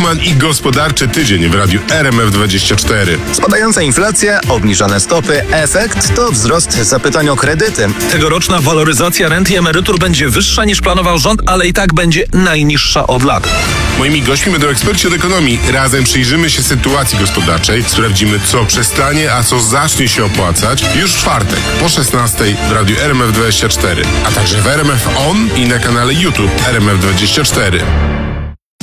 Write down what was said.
Neumann i gospodarczy tydzień w radiu RMF24. Spadająca inflacja, obniżone stopy. Efekt to wzrost zapytań o kredyty. Tegoroczna waloryzacja rent i emerytur będzie wyższa niż planował rząd, ale i tak będzie najniższa od lat. Moimi gośćmi będą eksperci od ekonomii. Razem przyjrzymy się sytuacji gospodarczej, sprawdzimy, co przestanie, a co zacznie się opłacać już w czwartek po 16 w radiu RMF24, a także w RMF On i na kanale YouTube RMF24.